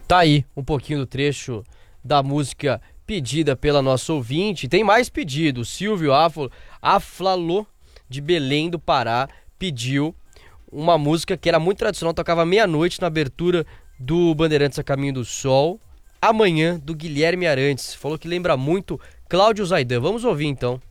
Tá aí um pouquinho do trecho da música pedida pela nossa ouvinte. Tem mais pedido. O Silvio Aflalô, de Belém do Pará, pediu uma música que era muito tradicional, tocava meia-noite na abertura do Bandeirantes a Caminho do Sol. Amanhã, do Guilherme Arantes. Falou que lembra muito Cláudio Zaidan. Vamos ouvir então.